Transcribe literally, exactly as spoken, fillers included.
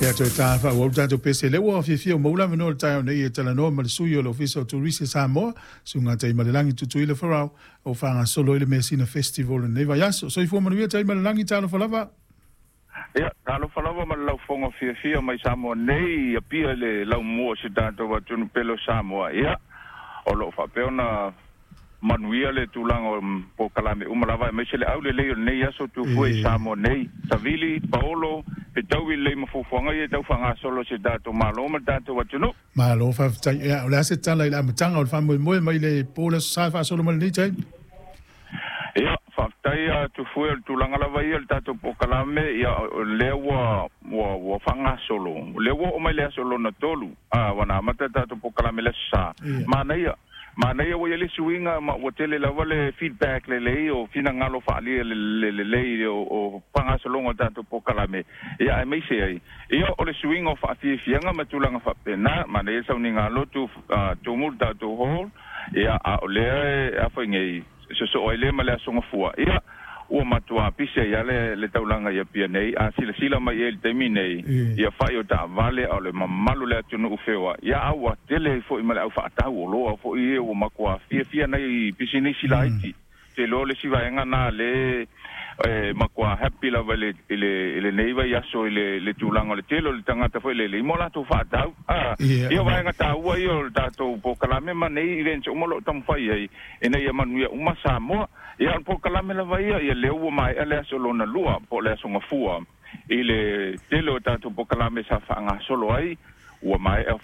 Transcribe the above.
Ya to ta fa wo ta to pese le wo fi fi mo la no ta ne ye tala no ma su yo lo fi so tourist Samoa su nga te ma langi tu tu ile fora o fa nga solo ile Messina festival ne va ya so i fo mo ni ta ma langi ta lo fa lava ya ta lo fa lava ma lo fongo fi fi mai Samoa nei pia le la mo se ta to va tu pelo Samoa ya o lo fa pe ona manuia le tulang o po kalame umalava me se le au le le nei aso tu foi Samoa nei Savili Paolo e tau i le mafufonga i tau whanga solo se dato malo ma dato watu no. Malo fa ya la se tala ila matanga o famu mo mai le pola sa fa solo mal ni tai. Ya fa tai tu foi tu langa la vai el dato po kalame ya le wa wa wa whanga solo. Le wa o mai le solo na tolu. Ah wana mata dato po kalame le sa. Mana ya mana ia wele suinga ma wotele la wale feedback le le o fina ngalo fa le le le le o panga solongo tanto po kalame ia me se ai ia o le suinga fa fi fianga matulanga fa pena mana ia sa uninga lo tu tu multa tu hol ia a le a fa ngai so so ele mala songa fua ia o matua pise ia le le taulanga ia pia nei a sila sila mai el terminei ia fa yo ta vale o le mamalu le tunu ufewa ia awa tele fo i mala fa ta o lo fo i o makua fia fia nei pisini sila iti te lo le siva nga na le eh makua happy la vale ile ile nei va ia so ile le tulanga le telo le tangata fo ile le mola to fa ta ah ia va nga ta wa yo ta to po kala me manei event o molo tam fa ia ina ia manuia uma Samoa ia po kalame la vai ia le o mai ele solo na lua po le songa fua ile telo tanto po kalame sa fanga solo ai o mai